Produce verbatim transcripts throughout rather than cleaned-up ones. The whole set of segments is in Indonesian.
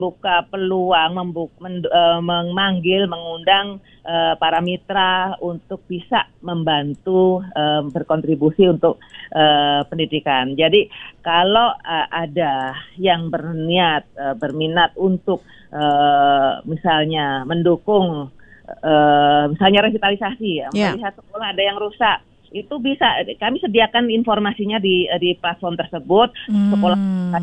buka peluang, membuk, mend, uh, memanggil, mengundang uh, para mitra untuk bisa membantu uh, berkontribusi untuk uh, pendidikan. Jadi kalau uh, ada yang berniat, uh, berminat untuk uh, misalnya mendukung, uh, misalnya revitalisasi, ya, yeah. melihat sekolah ada yang rusak, itu bisa kami sediakan informasinya di di platform tersebut. Hmm. Sekolah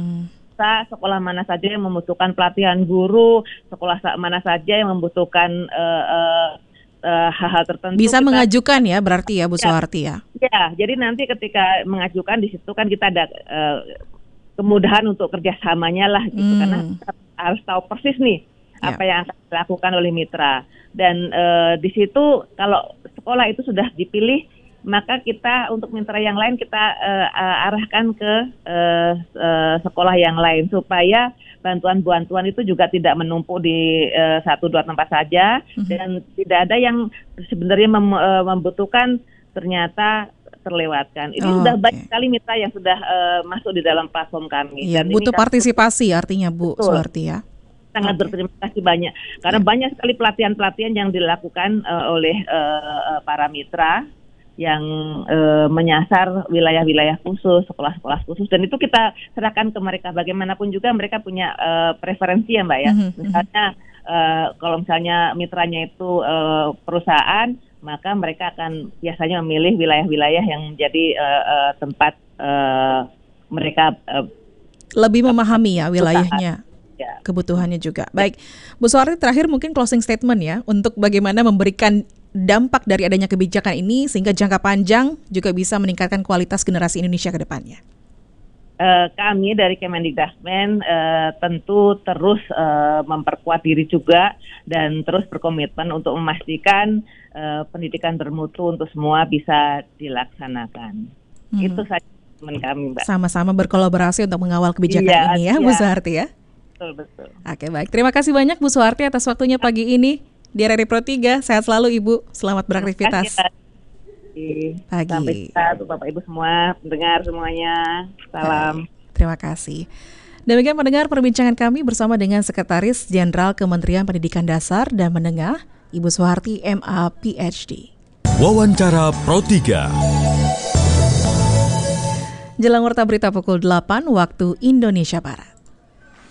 sekolah mana saja yang membutuhkan pelatihan guru, sekolah mana saja yang membutuhkan uh, uh, uh, hal-hal tertentu. Bisa kita, mengajukan ya, berarti ya Bu Suharti ya? Ya, jadi nanti ketika mengajukan di situ kan kita ada uh, kemudahan untuk kerjasamanya lah gitu, hmm. karena kita harus tahu persis nih ya. apa yang akan dilakukan oleh mitra. Dan uh, di situ kalau sekolah itu sudah dipilih, maka kita untuk mitra yang lain kita uh, uh, arahkan ke uh, uh, sekolah yang lain supaya bantuan-bantuan itu juga tidak menumpuk di uh, satu dua tempat saja, mm-hmm. dan tidak ada yang sebenarnya mem, uh, membutuhkan ternyata terlewatkan. Ini oh, sudah okay. banyak sekali mitra yang sudah uh, masuk di dalam platform kami. Iya, dan butuh ini partisipasi kan, artinya Bu Suharti ya. Sangat okay. berterima kasih banyak karena yeah. banyak sekali pelatihan-pelatihan yang dilakukan uh, oleh uh, para mitra yang e, menyasar wilayah-wilayah khusus, sekolah-sekolah khusus, dan itu kita serahkan ke mereka. Bagaimanapun juga mereka punya e, preferensi ya Mbak ya. Mm-hmm. Misalnya e, kalau misalnya mitranya itu e, perusahaan, maka mereka akan biasanya memilih wilayah-wilayah yang menjadi e, e, tempat e, mereka e, lebih memahami ya wilayahnya. Ya. Kebutuhannya juga. Baik, Bu Suharti, terakhir mungkin closing statement ya untuk bagaimana memberikan dampak dari adanya kebijakan ini sehingga jangka panjang juga bisa meningkatkan kualitas generasi Indonesia ke depannya. Uh, kami dari Kemendikbudristek uh, tentu terus uh, memperkuat diri juga dan terus berkomitmen untuk memastikan uh, pendidikan bermutu untuk semua bisa dilaksanakan. Hmm. Itu saja teman kami, Mbak. Sama-sama berkolaborasi untuk mengawal kebijakan iya, ini ya, iya. Bu Suharti ya. Betul, betul. Oke, baik. Terima kasih banyak Bu Suharti atas waktunya pagi ini di R R I Pro tiga. Sehat selalu Ibu. Selamat beraktivitas. Pagi. Sampai jumpa Bapak Ibu semua, pendengar semuanya. Salam. Baik. Terima kasih. Demikian pendengar perbincangan kami bersama dengan Sekretaris Jenderal Kementerian Pendidikan Dasar dan Menengah, Ibu Suharti M A P H D. Wawancara Pro tiga. Jelang warta berita pukul delapan waktu Indonesia Barat.